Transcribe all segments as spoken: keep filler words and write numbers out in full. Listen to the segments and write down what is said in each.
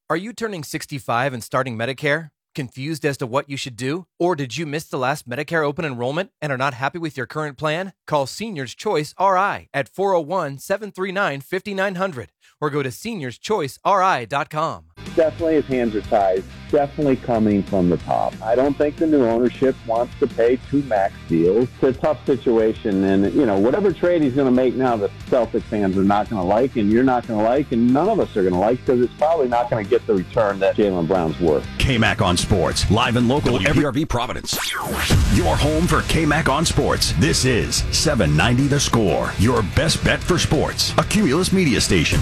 Are you turning sixty-five and starting Medicare? Confused as to what you should do? Or did you miss the last Medicare open enrollment and are not happy with your current plan? Call Seniors Choice R I at four oh one, seven three nine, five nine zero zero or go to seniors choice r i dot com. Definitely his hands are tied. Definitely coming from the top. I don't think the new ownership wants to pay two max deals. It's a tough situation, and you know whatever trade he's going to make now, the Celtic fans are not going to like, and you're not going to like, and none of us are going to like because it's probably not going to get the return that Jaylen Brown's worth. K-Mac on Sports, live and local, W P R V Providence. Your home for K-Mac on Sports. This is seven ninety The Score, your best bet for sports. A Cumulus media station.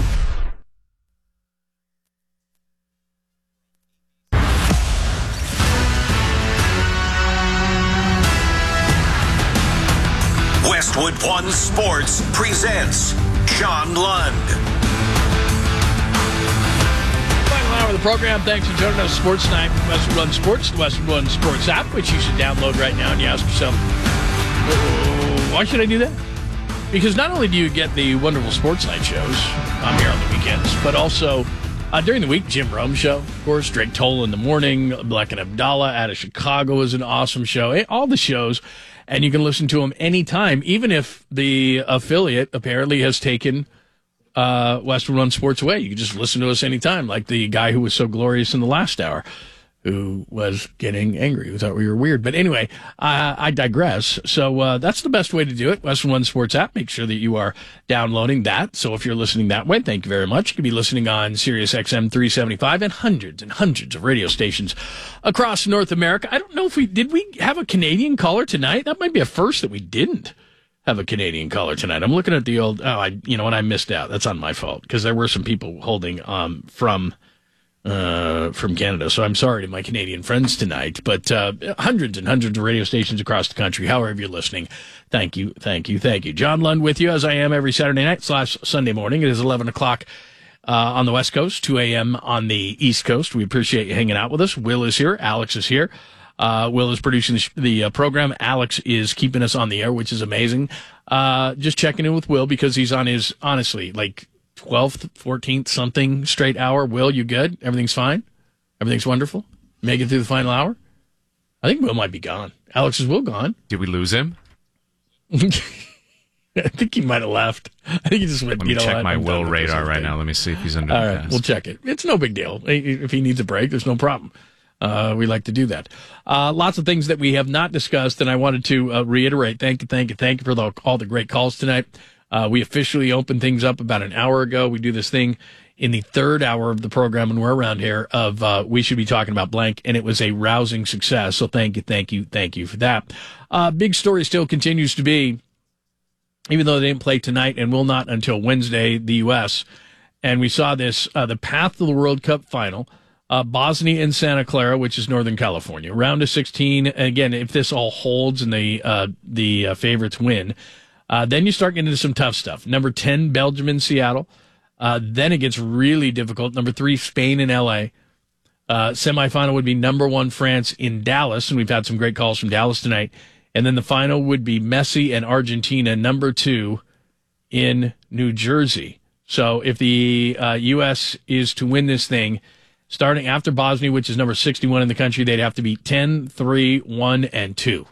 Westwood One Sports presents John Lund. Final hour of the program. Thanks for joining us. Sports Night from Westwood One Sports, the Westwood One Sports app, which you should download right now, and you ask yourself, oh, why should I do that? Because not only do you get the wonderful Sports Night shows, I'm here on the weekends, but also uh, during the week, Jim Rome show, of course, Drake Toll in the morning, Black and Abdallah out of Chicago is an awesome show. All the shows. And you can listen to them anytime, even if the affiliate apparently has taken uh, Westwood One Sports away. You can just listen to us anytime, like the guy who was so glorious in the last hour, who was getting angry, who thought we were weird. But anyway, uh, I digress. So uh, that's the best way to do it. Westwood One Sports app. Make sure that you are downloading that. So if you're listening that way, thank you very much. You can be listening on Sirius X M three seventy-five and hundreds and hundreds of radio stations across North America. I don't know if we did we have a Canadian caller tonight. That might be a first that we didn't have a Canadian caller tonight. I'm looking at the old. Oh, I you know what I missed out. That's on my fault because there were some people holding um from. Uh, from Canada. So I'm sorry to my Canadian friends tonight, but uh, hundreds and hundreds of radio stations across the country, however you're listening. Thank you, thank you, thank you. John Lund with you, as I am every Saturday night slash Sunday morning. It is eleven o'clock uh, on the West Coast, two a.m. on the East Coast. We appreciate you hanging out with us. Will is here. Alex is here. Uh, Will is producing the, the uh, program. Alex is keeping us on the air, which is amazing. Uh, just checking in with Will because he's on his, honestly, like, twelfth, fourteenth, something straight hour. Will, you good? Everything's fine? Everything's wonderful? Make it through the final hour? I think Will might be gone. Alex, is Will gone? Did we lose him? I think he might have left. I think he just went, Let me you know check what? my I'm Will done with radar this right thing. now. Let me see if he's under All the right, desk. we'll check it. It's no big deal. If he needs a break, there's no problem. Uh, we like to do that. Uh, lots of things that we have not discussed, and I wanted to uh, reiterate. Thank you, thank you, thank you for the, all the great calls tonight. Uh, we officially opened things up about an hour ago. We do this thing in the third hour of the program when we're around here of uh, we should be talking about blank, and it was a rousing success. So thank you, thank you, thank you for that. Uh, big story still continues to be, even though they didn't play tonight and will not until Wednesday, the U S, and we saw this, uh, the path to the World Cup final, uh, Bosnia and Santa Clara, which is Northern California, round of sixteen. Again, if this all holds and the, uh, the uh, favorites win, Uh, then you start getting into some tough stuff. Number ten, Belgium and Seattle. Uh, then it gets really difficult. Number three, Spain and L A. Uh, semifinal would be number one, France in Dallas. And we've had some great calls from Dallas tonight. And then the final would be Messi and Argentina, number two in New Jersey. So if the uh, U S is to win this thing, starting after Bosnia, which is number sixty-one in the country, they'd have to be ten, three, one, and two.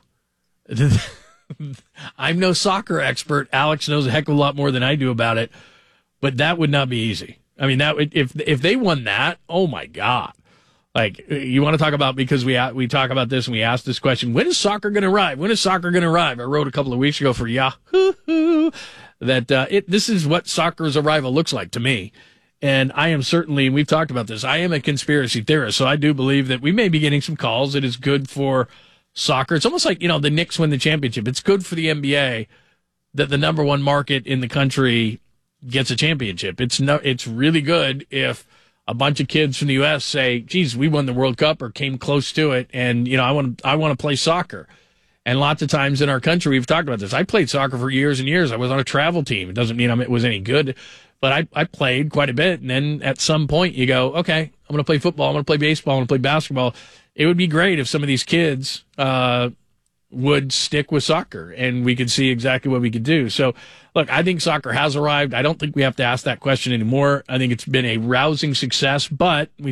I'm no soccer expert. Alex knows a heck of a lot more than I do about it, but that would not be easy. I mean, that would, if if they won that, oh my God! Like, you want to talk about, because we we talk about this and we ask this question: when is soccer going to arrive? When is soccer going to arrive? I wrote a couple of weeks ago for Yahoo that uh, it this is what soccer's arrival looks like to me. And I am certainly, and we've talked about this, I am a conspiracy theorist, so I do believe that we may be getting some calls. It is good for soccer. It's almost like, you know, the Knicks win the championship. It's good for the N B A that the number one market in the country gets a championship. It's no, it's really good if a bunch of kids from the U S say, geez, we won the World Cup or came close to it. And, you know, I want to, I want to play soccer. And lots of times in our country, we've talked about this. I played soccer for years and years. I was on a travel team. It doesn't mean I was any good, but I, I played quite a bit. And then at some point you go, okay, I'm going to play football. I'm going to play baseball. I'm going to play basketball. It would be great if some of these kids uh, would stick with soccer and we could see exactly what we could do. So, look, I think soccer has arrived. I don't think we have to ask that question anymore. I think it's been a rousing success, but we